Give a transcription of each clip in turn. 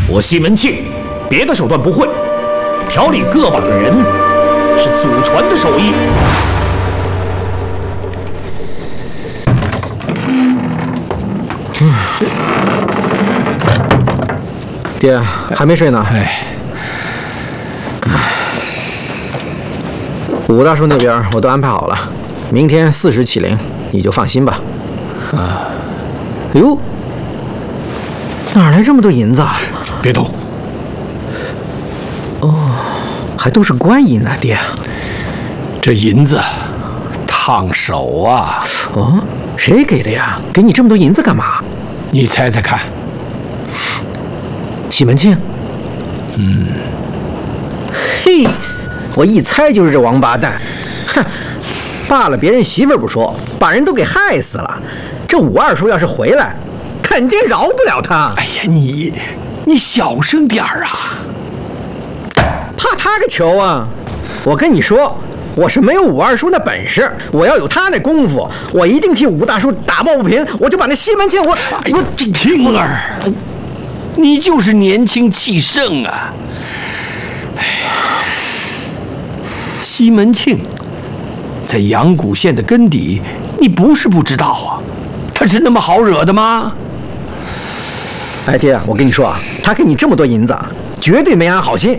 我西门庆别的手段不会，调理个把的人是祖传的手艺。 爹，还没睡呢。武大叔那边我都安排好了，明天4时起灵，你就放心吧。哎呦，哪来这么多银子啊？ 别动。 哦，还都是官银呢，爹。 这银子烫手啊！ 哦，谁给的呀？给你这么多银子干嘛？ 你猜猜看。 西门庆。嘿，我一猜就是这王八蛋。哼，罢了别人媳妇儿不说，把人都给害死了。这武二叔要是回来，肯定饶不了他。 哎呀，你小声点儿啊！ 怕他个球啊！我跟你说，我是没有武二叔那本事，我要有他那功夫，我一定替武大叔打抱不平，我就把那西门庆我庆儿，你就是年轻气盛啊！哎呀，西门庆在阳谷县的根底，你不是不知道啊，他是那么好惹的吗？ 哎，爹，我跟你说啊，他给你这么多银子，绝对没安好心。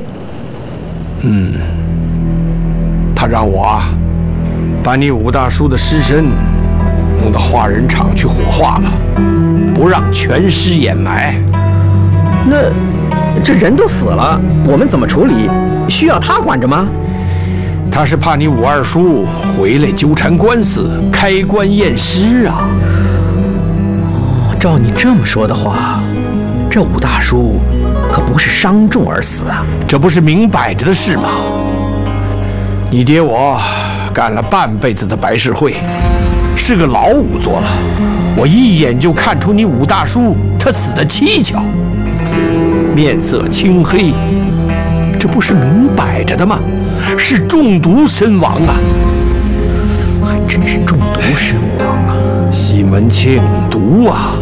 他让我把你武大叔的尸身弄到化人厂去火化了，不让全尸掩埋。 那这人都死了，我们怎么处理？需要他管着吗？ 他是怕你武二叔回来纠缠官司，开棺验尸啊。 哦，照你这么说的话，这武大叔可不是伤重而死啊， 这不是明摆着的事吗？你爹我干了半辈子的白事会，是个老仵作了，我一眼就看出你武大叔他死得蹊跷，面色青黑，这不是明摆着的吗？是中毒身亡啊！ 还真是中毒身亡啊！ 西门庆毒啊！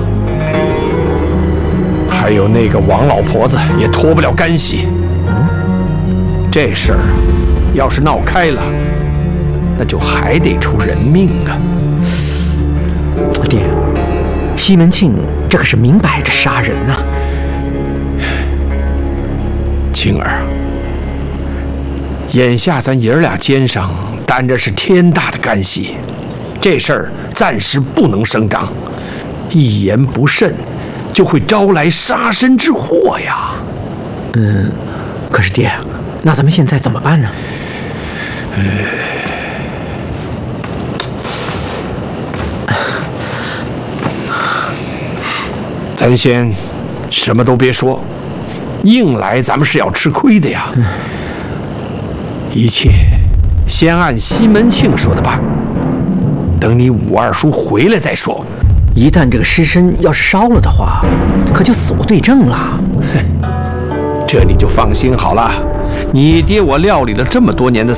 还有那个王老婆子也脱不了干系。这事儿要是闹开了，那就还得出人命啊！ 爹，西门庆这可是明摆着杀人呐！ 庆儿，眼下咱爷儿俩肩上担着是天大的干系，这事儿暂时不能声张，一言不慎就会招来杀身之祸呀。 可是爹，那咱们现在怎么办呢？ 咱先什么都别说，硬来咱们是要吃亏的呀。一切先按西门庆说的办，等你武二叔回来再说。 一旦这个尸身要是烧了的话，可就死无对证了。 这你就放心好了，你爹我料理了这么多年的